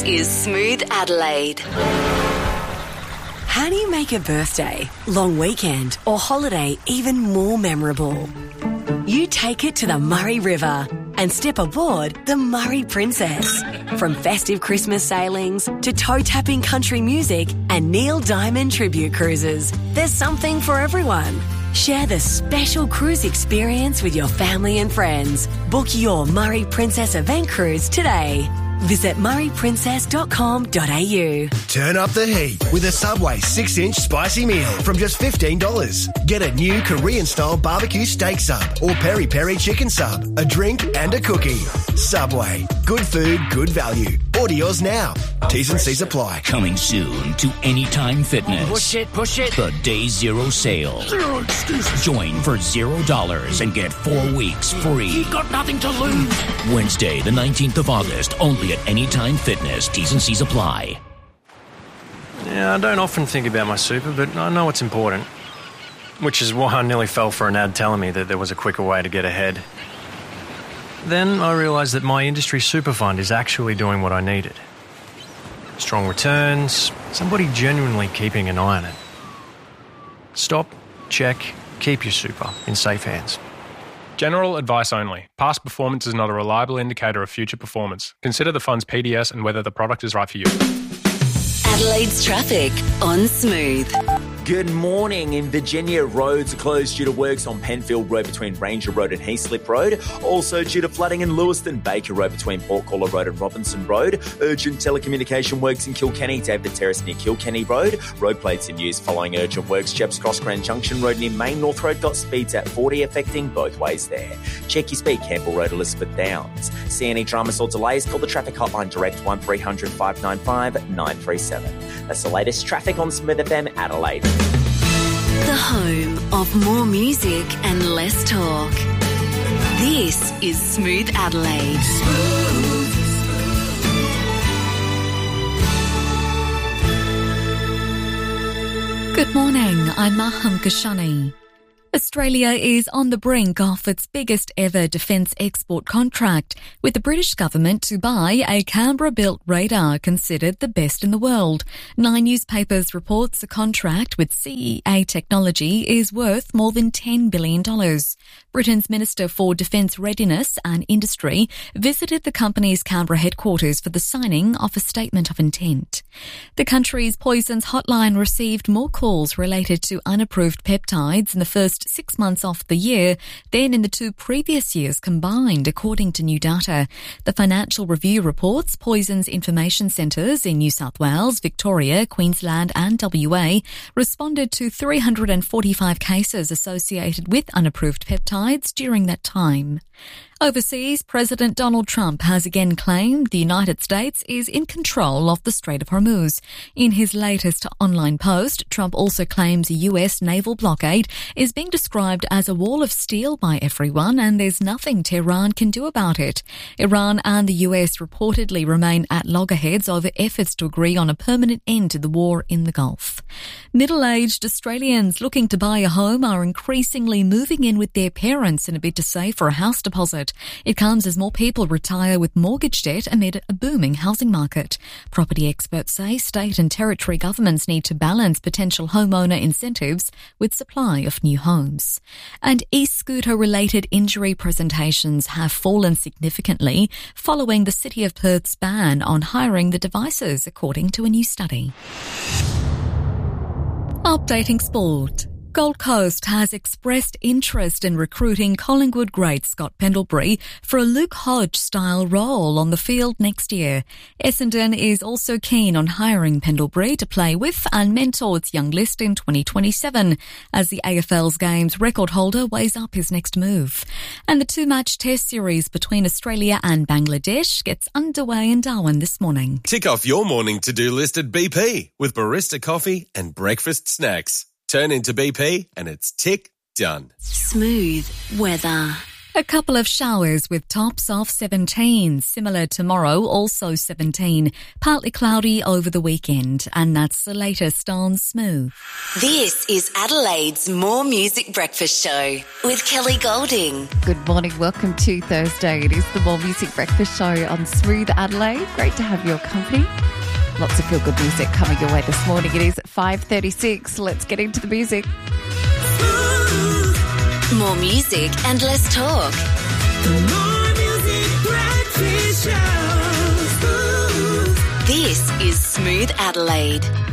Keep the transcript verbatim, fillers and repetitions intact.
This is Smooth Adelaide. How do you make a birthday, long weekend or holiday even more memorable? You take it to the Murray River and step aboard the Murray Princess. From festive Christmas sailings to toe-tapping country music and Neil Diamond tribute cruises, there's something for everyone. Share the special cruise experience with your family and friends. Book your Murray Princess event cruise today. Visit murray princess dot com dot a u. Turn up the heat with a Subway six inch spicy meal from just fifteen dollars. Get a new Korean-style barbecue steak sub or peri-peri chicken sub, a drink and a cookie. Subway. Good food, good value. Order yours now. T's and C's apply. Coming soon to Anytime Fitness. Push it, push it. The Day Zero Sale. Zero excuses. Join for zero dollars and get four weeks free. You've got nothing to lose. Wednesday, the nineteenth of August, only at Anytime Fitness. T's and C's apply. Yeah, I don't often think about my super, but I know it's important. Which is why I nearly fell for an ad telling me that there was a quicker way to get ahead. Then I realised that my industry super fund is actually doing what I needed. Strong returns, somebody genuinely keeping an eye on it. Stop, check, keep your super in safe hands. General advice only. Past performance is not a reliable indicator of future performance. Consider the fund's P D S and whether the product is right for you. Adelaide's traffic on Smooth. Good morning. In Virginia, roads are closed due to works on Penfield Road between Ranger Road and Heathslip Road. Also due to flooding in Lewiston Baker Road between Portcaller Road and Robinson Road. Urgent telecommunication works in Kilkenny, David Terrace near Kilkenny Road. Road plates in use following urgent works. Jeps Cross Grand Junction Road near Main North Road got speeds at forty, affecting both ways there. Check your speed, Campbell Road, Elizabeth Downs. See any dramas or delays? Call the traffic hotline direct one three hundred five nine five nine three seven. That's the latest traffic on Smooth F M Adelaide. The home of more music and less talk. This is Smooth Adelaide. Smooth. Good morning, I'm Maham Kashani. Australia is on the brink of its biggest ever defence export contract, with the British government to buy a Canberra-built radar considered the best in the world. Nine Newspapers reports the contract with C E A Technology is worth more than ten billion dollars. Britain's Minister for Defence Readiness and Industry visited the company's Canberra headquarters for the signing of a statement of intent. The country's poisons hotline received more calls related to unapproved peptides in the first six months of the year than in the two previous years combined, according to new data. The Financial Review reports Poisons Information Centres in New South Wales, Victoria, Queensland and W A responded to three hundred forty-five cases associated with unapproved peptides during that time. Overseas, President Donald Trump has again claimed the United States is in control of the Strait of Hormuz. In his latest online post, Trump also claims a U S naval blockade is being described as a wall of steel by everyone and there's nothing Tehran can do about it. Iran and the U S reportedly remain at loggerheads over efforts to agree on a permanent end to the war in the Gulf. Middle-aged Australians looking to buy a home are increasingly moving in with their parents in a bid to save for a house deposit. It comes as more people retire with mortgage debt amid a booming housing market. Property experts say state and territory governments need to balance potential homeowner incentives with supply of new homes. And e-scooter-related injury presentations have fallen significantly following the City of Perth's ban on hiring the devices, according to a new study. Updating sport. Gold Coast has expressed interest in recruiting Collingwood great Scott Pendlebury for a Luke Hodge-style role on the field next year. Essendon is also keen on hiring Pendlebury to play with and mentor its young list in twenty twenty-seven, as the A F L's games record holder weighs up his next move. And the two-match test series between Australia and Bangladesh gets underway in Darwin this morning. Tick off your morning to-do list at B P with barista coffee and breakfast snacks. Turn into B P and it's tick done. Smooth weather. A couple of showers with tops of seventeen. Similar tomorrow, also seventeen. Partly cloudy over the weekend. And that's the latest on Smooth. This is Adelaide's More Music Breakfast Show with Kelly Golding. Good morning. Welcome to Thursday. It is the More Music Breakfast Show on Smooth Adelaide. Great to have your company. Lots of feel-good music coming your way this morning. It is five thirty-six. Let's get into the music. More music and less talk. More Music Breakfast Show. This is Smooth Adelaide.